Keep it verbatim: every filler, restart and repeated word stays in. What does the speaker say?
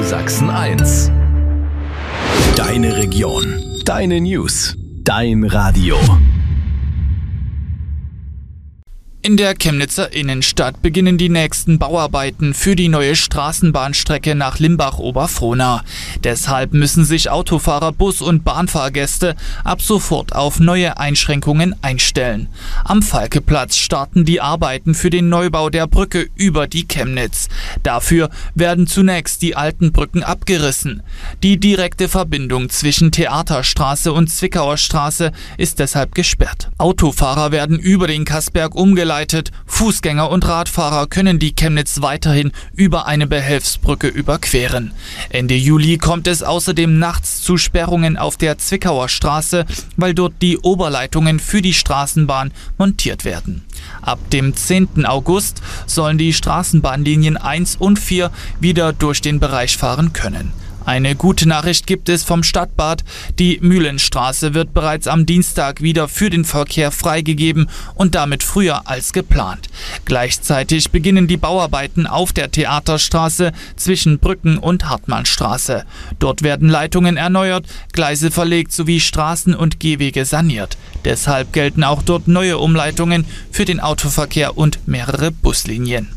Sachsen eins. Deine Region, deine News, dein Radio. In der Chemnitzer Innenstadt beginnen die nächsten Bauarbeiten für die neue Straßenbahnstrecke nach Limbach-Oberfrohna. Deshalb müssen sich Autofahrer, Bus- und Bahnfahrgäste ab sofort auf neue Einschränkungen einstellen. Am Falkeplatz starten die Arbeiten für den Neubau der Brücke über die Chemnitz. Dafür werden zunächst die alten Brücken abgerissen. Die direkte Verbindung zwischen Theaterstraße und Zwickauer Straße ist deshalb gesperrt. Autofahrer werden über den Kassberg umgeleitet. Fußgänger und Radfahrer können die Chemnitz weiterhin über eine Behelfsbrücke überqueren. Ende Juli kommt es außerdem nachts zu Sperrungen auf der Zwickauer Straße, weil dort die Oberleitungen für die Straßenbahn montiert werden. Ab dem zehnten August sollen die Straßenbahnlinien eins und vier wieder durch den Bereich fahren können. Eine gute Nachricht gibt es vom Stadtbad. Die Mühlenstraße wird bereits am Dienstag wieder für den Verkehr freigegeben und damit früher als geplant. Gleichzeitig beginnen die Bauarbeiten auf der Theaterstraße zwischen Brücken und Hartmannstraße. Dort werden Leitungen erneuert, Gleise verlegt sowie Straßen und Gehwege saniert. Deshalb gelten auch dort neue Umleitungen für den Autoverkehr und mehrere Buslinien.